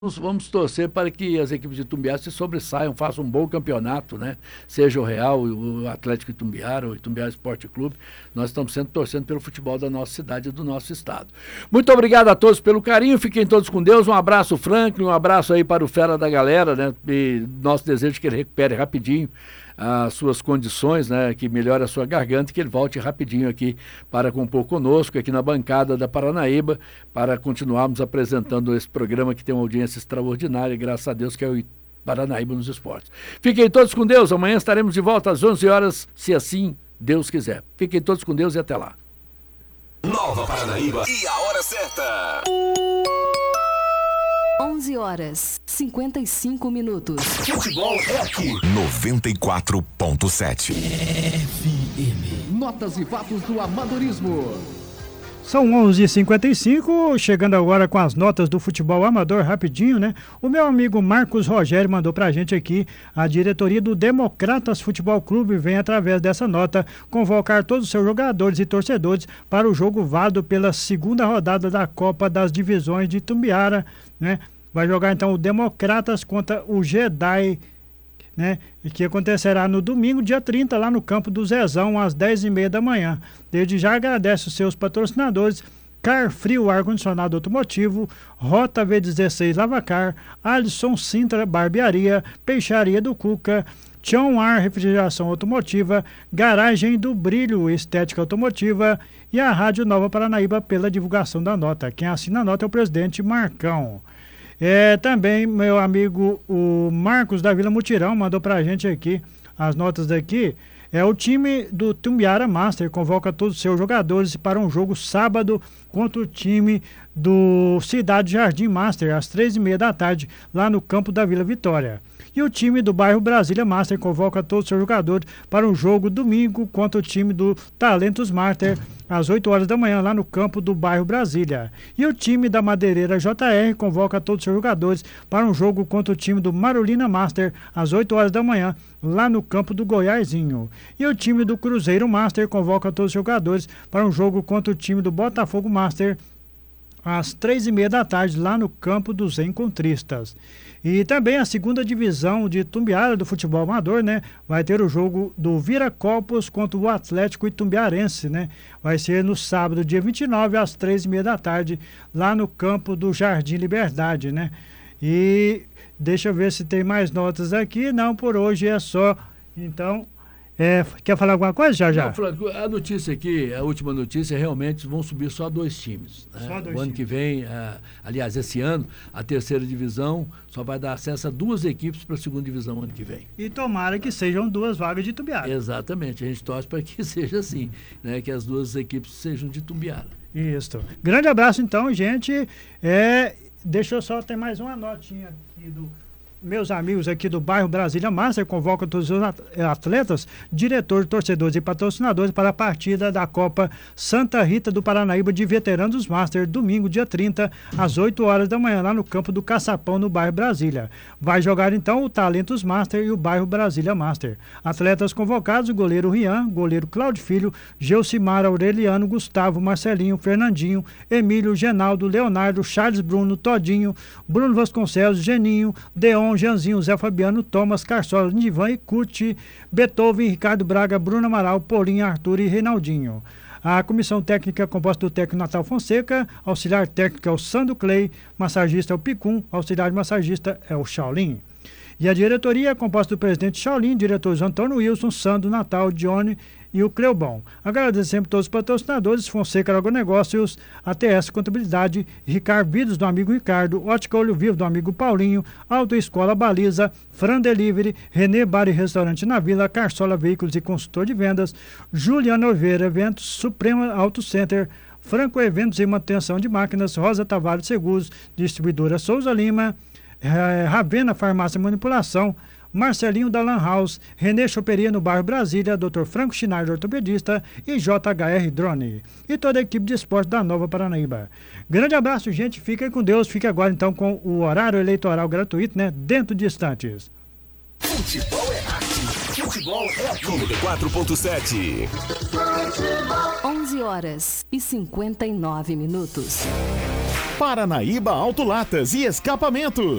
Vamos torcer para que as equipes de Itumbiara se sobressaiam, façam um bom campeonato, né? Seja o Real, o Atlético Itumbiara, o Itumbiara Esporte Clube. Nós estamos sempre torcendo pelo futebol da nossa cidade e do nosso estado. Muito obrigado a todos pelo carinho, fiquem todos com Deus. Um abraço, Franklin, um abraço aí para o Fera da Galera, né? E nosso desejo é que ele recupere rapidinho as suas condições, né, que melhore a sua garganta e que ele volte rapidinho aqui para compor conosco, aqui na bancada da Paranaíba, para continuarmos apresentando esse programa que tem uma audiência extraordinária, graças a Deus, que é o Paranaíba nos Esportes. Fiquem todos com Deus, amanhã estaremos de volta às 11 horas, se assim Deus quiser. Fiquem todos com Deus e até lá. Nova Paranaíba e a hora certa. 11 horas, 55 minutos. Futebol é aqui. 94.7. FM. Notas e fatos do amadorismo. São 11h55, chegando agora com as notas do futebol amador rapidinho, né? O meu amigo Marcos Rogério mandou pra gente aqui: a diretoria do Democratas Futebol Clube vem, através dessa nota, convocar todos os seus jogadores e torcedores para o jogo válido pela segunda rodada da Copa das Divisões de Itumbiara, né? Vai jogar então o Democratas contra o Jedi, né? E que acontecerá no domingo, dia 30, lá no campo do Zezão, às 10h30 da manhã. Desde já agradece os seus patrocinadores: Carfrio Ar-Condicionado Automotivo, Rota V16 Lavacar, Alisson Sintra Barbearia, Peixaria do Cuca, Tião Ar Refrigeração Automotiva, Garagem do Brilho Estética Automotiva e a Rádio Nova Paranaíba pela divulgação da nota. Quem assina a nota é o presidente Marcão. Também meu amigo o Marcos da Vila Mutirão mandou pra gente aqui as notas daqui. O time do Itumbiara Master convoca todos os seus jogadores para um jogo sábado contra o time do Cidade Jardim Master às 3h30 da tarde, lá no campo da Vila Vitória. E o time do bairro Brasília Master convoca todos os seus jogadores para um jogo domingo contra o time do Talentos Master às 8 horas da manhã, lá no campo do bairro Brasília. E o time da Madeireira JR convoca todos os seus jogadores para um jogo contra o time do Marolina Master às 8 horas da manhã, lá no campo do Goiásinho. E o time do Cruzeiro Master convoca todos os jogadores para um jogo contra o time do Botafogo Master às 3h30 da tarde, lá no campo dos Encontristas. E também a segunda divisão de Itumbiara do futebol amador, né? Vai ter o jogo do Viracopos contra o Atlético Itumbiarense, né? Vai ser no sábado, dia 29, às 3h30 da tarde, lá no campo do Jardim Liberdade, né? E deixa eu ver se tem mais notas aqui. Não, por hoje é só. Então, quer falar alguma coisa, já? Não, Franco, a notícia aqui, a última notícia, realmente vão subir só 2 times. Né? Só 2 times. O ano que vem, aliás, esse ano, a terceira divisão só vai dar acesso a 2 equipes para a segunda divisão ano que vem. E tomara que sejam 2 vagas de Itumbiara. Exatamente, a gente torce para que seja assim, né? Que as 2 equipes sejam de Itumbiara. Isso. Grande abraço então, gente. Deixa eu só ter mais uma notinha aqui meus amigos aqui do bairro Brasília Master convocam todos os atletas, diretores, torcedores e patrocinadores para a partida da Copa Santa Rita do Paranaíba de Veteranos Master, domingo, dia 30, às 8 horas da manhã, lá no campo do Caçapão, no bairro Brasília. Vai jogar então o Talentos Master e o bairro Brasília Master. Atletas convocados: o goleiro Rian, goleiro Cláudio Filho, Geucimar Aureliano, Gustavo, Marcelinho, Fernandinho, Emílio, Genaldo, Leonardo, Charles Bruno, Todinho, Bruno Vasconcelos, Geninho, Deon, Janzinho, Zé Fabiano, Thomas, Carçola, Nivan e Cuti, Beethoven, Ricardo Braga, Bruno Amaral, Paulinho, Arthur e Reinaldinho. A comissão técnica é composta do técnico Natal Fonseca, auxiliar técnico é o Sandro Clay, massagista é o Picum, auxiliar de massagista é o Shaolin. E a diretoria é composta do presidente Shaolin, diretores Antônio Wilson, Sandro, Natal, Johnny e o Cleobão. Agradecemos todos os patrocinadores: Fonseca Agronegócios, ATS Contabilidade, Ricardo Vidos do amigo Ricardo, Ótica Olho Vivo do amigo Paulinho, Autoescola Baliza, Fran Delivery, Renê Bar e Restaurante na Vila, Carçola Veículos e Consultor de Vendas, Juliana Oliveira Eventos, Suprema Auto Center, Franco Eventos e Manutenção de Máquinas, Rosa Tavares Seguros, Distribuidora Souza Lima, Ravena Farmácia e Manipulação, Marcelinho da Lan House, Renê Choperia no bairro Brasília, Dr. Franco Schneider, ortopedista, e JHR Drone. E toda a equipe de esporte da Nova Paranaíba. Grande abraço, gente. Fiquem com Deus. Fique agora, então, com o horário eleitoral gratuito, né? Dentro de instantes. Futebol é arte. Futebol é aqui. 94.7. 11 horas e 59 minutos. Paranaíba Autolatas e Escapamentos.